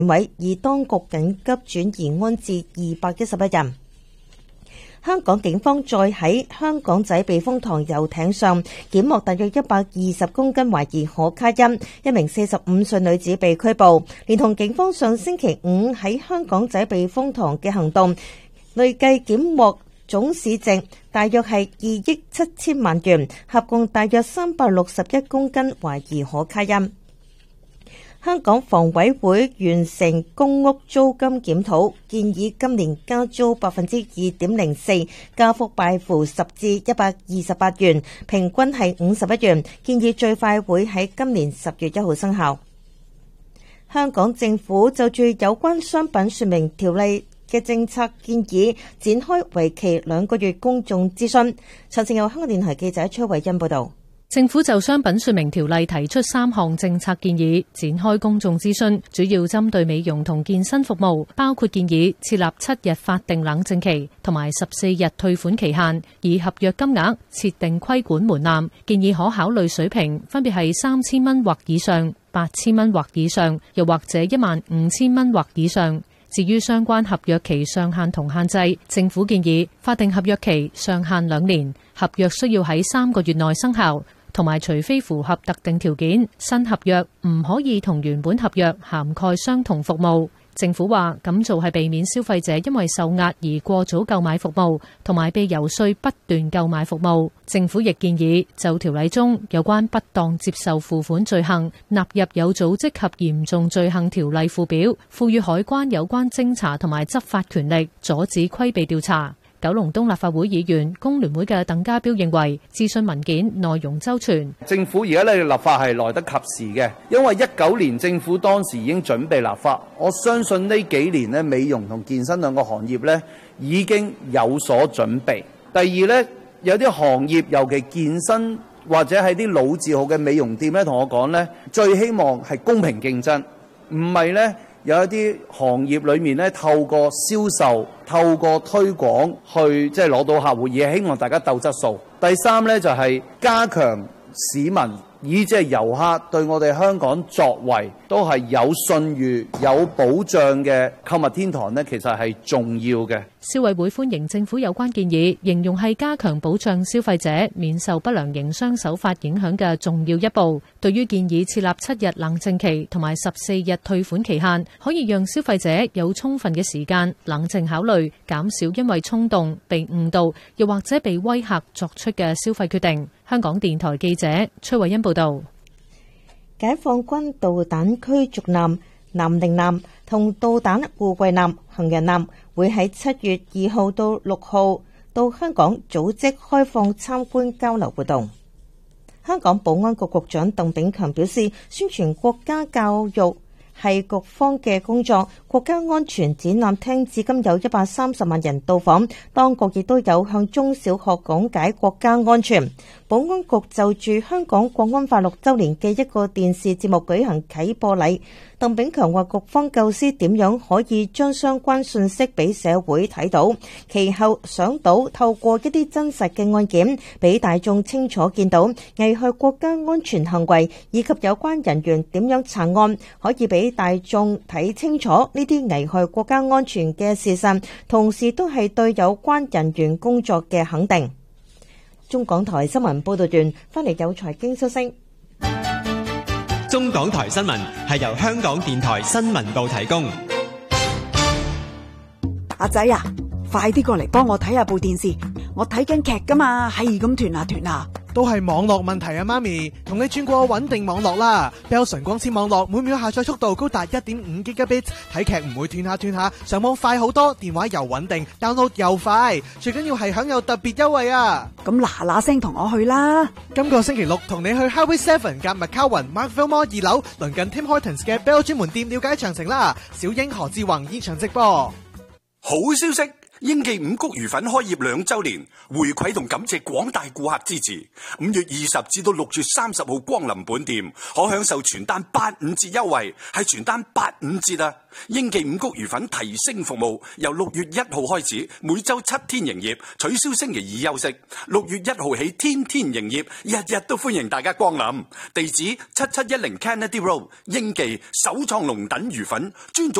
位，而當局緊急轉移安置211人。香港警方再喺香港仔避風塘遊艇上檢獲大約120公斤懷疑可卡因，一名45歲女子被拘捕。連同警方上星期五喺香港仔避風塘嘅行動，累計檢獲總市值大約係2億7千萬元，合共大約361公斤懷疑可卡因。香港房委會完成公屋租金檢討，建議今年加租 2.04%， 加幅介乎10至128元，平均係51元，建議最快會喺今年10月1號生效。香港政府就住有關商品說明條例嘅政策建議展開為期2個月公眾諮詢。詳情由香港電台記者崔慧欣報道。 政府就商品說明條例提出3項政策建議，展開公眾諮詢，主要針對美容同健身服務，包括建議設立7日法定冷靜期同埋14日退款期限，以合約金額設定規管門檻，建議可考慮水平分別係3000蚊或以上、8000蚊或以上，又或者15000蚊或以上。至於相關合約期上限同限制，政府建議法定合約期上限2年，合約需要喺3個月內生效，同埋除非符合特定條件，新合約唔可以同原本合約涵蓋相同服務。政府話咁做係避免消費者因為受壓而過早購買服務，同埋被遊說不斷購買服務。政府亦建議就條例中有關不當接受付款罪行納入有組織及嚴重罪行條例附表，賦予海關有關偵查同埋執法權力，阻止規避調查。九龍東立法會議員工聯會嘅鄧家彪認為諮詢文件內容周全， 政府而家呢立法係來得及時嘅，因為19年政府當時已經準備立法，我相信呢幾年呢美容同健身2個行業呢已經有所準備。第二呢，有啲行業尤其健身或者係啲老字號嘅美容店呢，同我講呢，最希望係公平競爭，唔係呢。有一啲行業裏面咧，透過銷售、透過推廣去即係攞到客戶，而係希望大家鬥質素。第3咧就係加強市民以至係遊客對我哋香港作為都係有信譽、有保障嘅購物天堂呢，其實係重要嘅。 消委會歡迎政府有關建議，形容係加強保障消費者免受不良營商手法影響嘅重要一步。對於建議設立7日冷靜期同埋14日退款期限，可以讓消費者有充分嘅時間冷靜考慮，減少因為衝動被誤導又或者被威嚇作出嘅消費決定。香港電台記者崔慧欣報道。 解放軍導彈驅逐艦南寧艦同導彈護衛艦行人艦會喺7月2號到6號到香港組織開放參觀交流活動。香港保安局局長鄧炳強表示，宣傳國家教育係局方嘅工作。國家安全展覽廳至今有130萬人到訪，當局亦都有向中小學講解國家安全。保安局就住香港國安法6週年嘅一個電視節目舉行啟播禮。鄧炳強話，局方構思點樣可以將相關信息俾社會睇到，其後想到透過一啲真實嘅案件，俾大眾清楚見到危害國家安全行為以及有關人員點樣查案，可以俾大眾睇清楚呢啲危害國家安全嘅事實，同時都係對有關人員工作嘅肯定。中港台新聞報道完，翻嚟有財經消息。 中港台新聞係由香港電台新聞部提供。 阿仔啊，快啲過嚟幫我睇下部電視，我睇緊劇噶嘛，係咁斷下斷下。 都係網絡問題啊，媽咪，同你轉過穩定網絡啦。Bell 純光纖網絡每秒下載速度高達 1.5 Gigabit， 睇劇唔會斷下斷下，上網快好多，電話又穩定， download 又快，最緊要係享有特別優惠啊！ 咁嗱聲同我去啦。 今個星期6同你去 Highway 7夾麥卡雲 Markville Mall 2樓鄰近 Tim Hortons 嘅 Bell 專門店了解詳情啦。小英何志宏現場直播。 好消息！ 英記五穀魚粉開業2週年，回饋同感謝廣大顧客支持。5月20至到6月30號光臨本店，可享受全單85折優惠，係全單85折啊！英記五穀魚粉提升服務，由6月1號開始，每週7天營業，取消星期2休息。6月1號起，天天營業，日日都歡迎大家光臨。地址7710 Kennedy Road， 英記首創龍躉魚粉，專